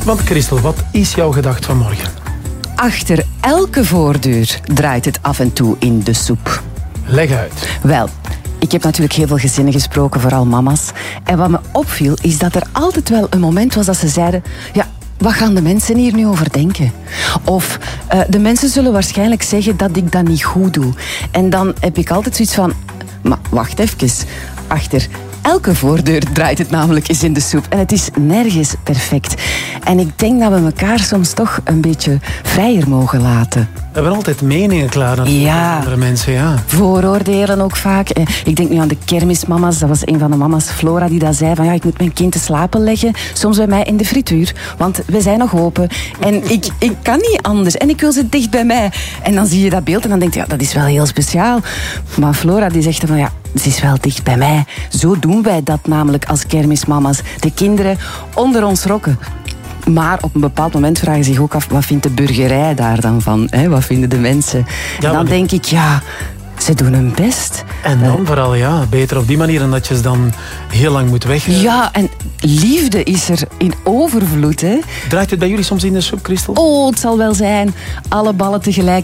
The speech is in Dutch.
Want Christel, wat is jouw gedacht van morgen? Achter elke voordeur draait het af en toe in de soep. Leg uit. Wel, ik heb natuurlijk heel veel gezinnen gesproken, vooral mama's. En wat me opviel, is dat er altijd wel een moment was dat ze zeiden... Ja, wat gaan de mensen hier nu over denken? Of de mensen zullen waarschijnlijk zeggen dat ik dat niet goed doe. En dan heb ik altijd zoiets van... Maar wacht even, achter elke voordeur draait het namelijk eens in de soep. En het is nergens perfect. En ik denk dat we elkaar soms toch een beetje vrijer mogen laten. We hebben altijd meningen klaar natuurlijk Ja. van andere mensen, ja. Vooroordelen ook vaak. Ik denk nu aan de kermismama's. Dat was een van de mama's, Flora, die dat zei van ja, ik moet mijn kind te slapen leggen. Soms bij mij in de frituur, want we zijn nog open. En ik kan niet anders. En ik wil ze dicht bij mij. En dan zie je dat beeld en dan denk je, ja, dat is wel heel speciaal. Maar Flora die zegt van ja, ze is wel dicht bij mij. Zo doen wij dat namelijk als kermismama's. De kinderen onder ons rokken. Maar op een bepaald moment vragen ze zich ook af... wat vindt de burgerij daar dan van? Hè? Wat vinden de mensen? Ja, en dan denk ik, ja, ze doen hun best. En dan vooral, ja, beter op die manier dan dat je ze dan heel lang moet weg. Ja, en liefde is er in overvloed, hè? Draait het bij jullie soms in de soep, Christel? Oh, het zal wel zijn. Alle ballen tegelijk.